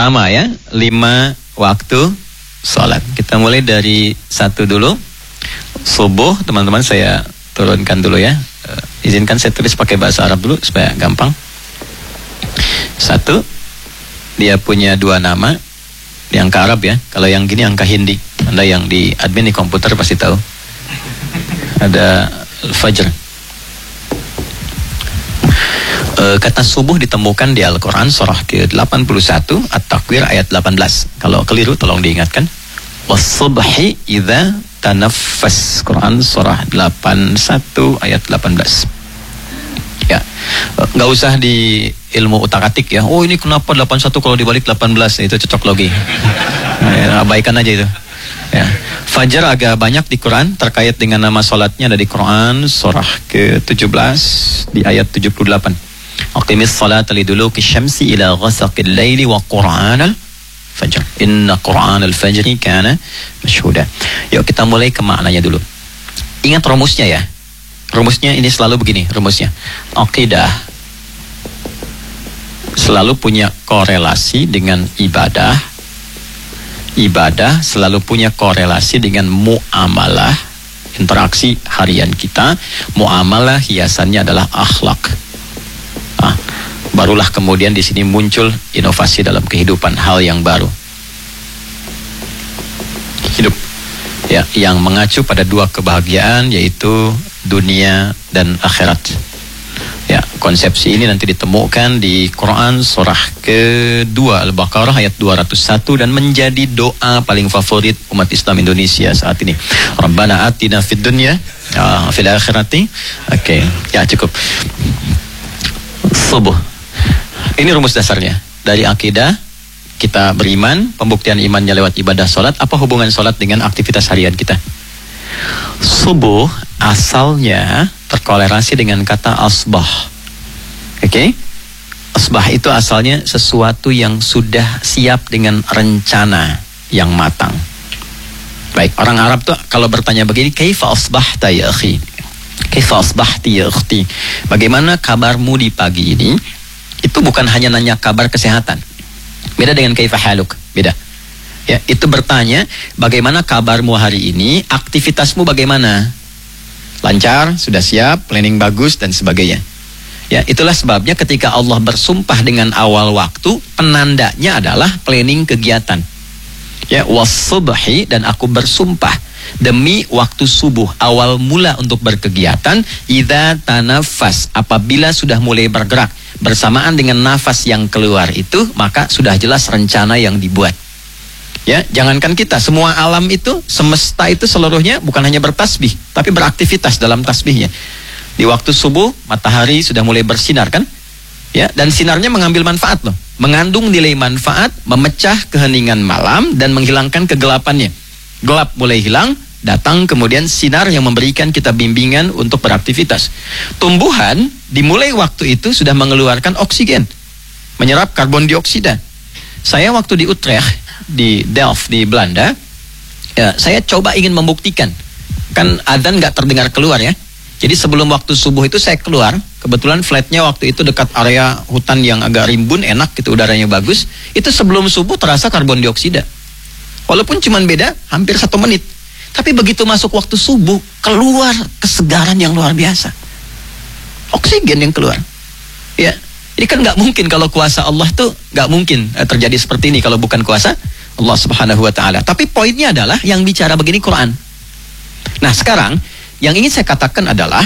Pertama ya, 5 waktu sholat. Kita mulai dari 1 dulu. Subuh, teman-teman saya turunkan dulu ya. Izinkan saya tulis pakai bahasa Arab dulu supaya gampang. 1, dia punya 2 nama. Yang ke Arab ya. Kalau yang gini angka Hindi. Anda yang di admin di komputer pasti tahu. Ada Fajr. Kata subuh ditemukan di Al-Quran surah ke-81 At-Takwir ayat 18. Kalau keliru tolong diingatkan. Was-subhi idza tanaffas. Quran surah 81 ayat 18. Ya, nggak usah di ilmu utak-atik ya. Oh ini kenapa 81 kalau dibalik 18? Itu cocok logi. Abaikan aja itu. Ya. Fajar agak banyak di Quran terkait dengan nama salatnya, ada di Quran surah ke-17 di ayat 78. Aqimis salata liduluki syamsi ila ghasaqil laili wa qur'anal fajr. Inna qur'anal fajri kana masyhuda. Yuk kita mulai ke maknanya dulu. Ingat rumusnya ya. Rumusnya ini selalu begini rumusnya. Aqidah selalu punya korelasi dengan ibadah. Ibadah selalu punya korelasi dengan muamalah, interaksi harian kita. Muamalah hiasannya adalah akhlak. Barulah kemudian di sini muncul inovasi dalam kehidupan, hal yang baru. Hidup ya, yang mengacu pada 2 kebahagiaan, yaitu dunia dan akhirat. Ya, konsepsi ini nanti ditemukan di Quran surah ke-2 Al-Baqarah ayat 201 dan menjadi doa paling favorit umat Islam Indonesia saat ini. Rabbana atina fid dunya fil akhirati. Oke, ya cukup. Subuh. Ini rumus dasarnya. Dari akidah kita beriman, pembuktian imannya lewat ibadah sholat. Apa hubungan sholat dengan aktivitas harian kita? Subuh asalnya terkolerasi dengan kata asbah. Oke? Asbah itu asalnya sesuatu yang sudah siap dengan rencana yang matang. Baik, orang Arab tuh kalau bertanya begini, kaifa asbahta ya akhi? Kaifa asbahti ya ukhti? Bagaimana kabarmu di pagi ini? Itu bukan hanya nanya kabar kesehatan. Beda dengan kaifa haluk, beda. Ya, itu bertanya bagaimana kabarmu hari ini, aktivitasmu bagaimana? Lancar, sudah siap, planning bagus dan sebagainya. Ya, itulah sebabnya ketika Allah bersumpah dengan awal waktu, penandanya adalah planning kegiatan. Ya, was-subhi, dan aku bersumpah demi waktu subuh, awal mula untuk berkegiatan, idza tanafas, apabila sudah mulai bergerak bersamaan dengan nafas yang keluar itu, maka sudah jelas rencana yang dibuat. Ya, jangankan kita, semua alam itu, semesta itu seluruhnya bukan hanya bertasbih, tapi beraktivitas dalam tasbihnya. Di waktu subuh, matahari sudah mulai bersinar kan? Ya, dan sinarnya mengambil manfaat loh, mengandung nilai manfaat, memecah keheningan malam dan menghilangkan kegelapannya. Gelap mulai hilang, datang kemudian sinar yang memberikan kita bimbingan untuk beraktivitas. Tumbuhan dimulai waktu itu sudah mengeluarkan oksigen, menyerap karbon dioksida. Saya waktu di Utrecht, di Delft di Belanda, ya, saya coba ingin membuktikan. Kan adzan nggak terdengar keluar ya. Jadi sebelum waktu subuh itu saya keluar, kebetulan flatnya waktu itu dekat area hutan yang agak rimbun, enak gitu, udaranya bagus. Itu sebelum subuh terasa karbon dioksida. Walaupun cuma beda hampir 1 menit. Tapi begitu masuk waktu subuh, keluar kesegaran yang luar biasa. Oksigen yang keluar. Ya, ini kan nggak mungkin kalau kuasa Allah tuh nggak mungkin terjadi seperti ini kalau bukan kuasa Allah Subhanahu Wa Taala. Tapi poinnya adalah yang bicara begini Quran. Nah sekarang yang ingin saya katakan adalah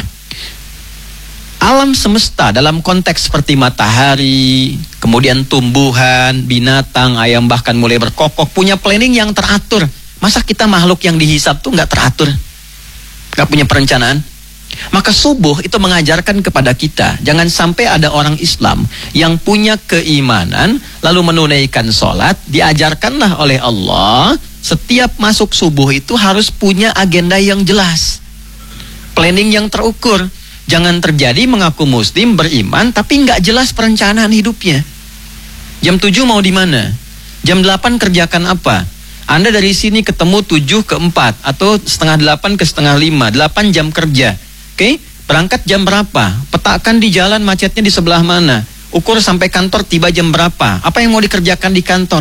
alam semesta dalam konteks seperti matahari, kemudian tumbuhan, binatang, ayam bahkan mulai berkokok punya planning yang teratur. Masa kita makhluk yang dihisab tuh nggak teratur, nggak punya perencanaan? Maka subuh itu mengajarkan kepada kita, jangan sampai ada orang Islam yang punya keimanan lalu menunaikan sholat. Diajarkanlah oleh Allah, setiap masuk subuh itu harus punya agenda yang jelas, planning yang terukur. Jangan terjadi mengaku muslim, beriman, tapi nggak jelas perencanaan hidupnya. Jam 7 mau di mana? Jam 8 kerjakan apa? Anda dari sini ketemu 7 ke 4 atau setengah 8 ke setengah 5, 8 jam kerja. Oke? Berangkat jam berapa? Petakan di jalan macetnya di sebelah mana? Ukur sampai kantor tiba jam berapa? Apa yang mau dikerjakan di kantor?